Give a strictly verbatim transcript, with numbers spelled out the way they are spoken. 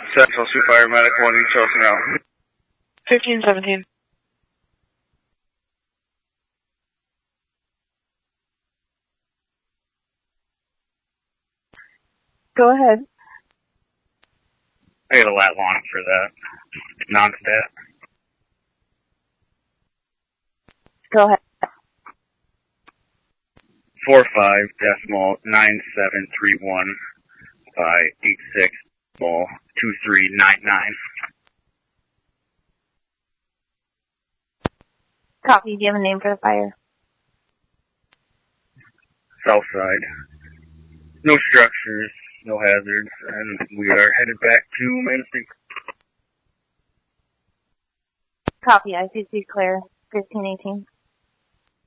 Central Sioux Fire Medical and East Charleston out. fifteen seventeen. Go ahead. I got a lat long for that. Non-stat. Go ahead. Four five decimal nine seven three one by eight six decimal two three nine nine. Copy. Do you have a name for the fire? South side. No structures, no hazards, and we are headed back to Main Street. Copy. I C C clear. fifteen eighteen.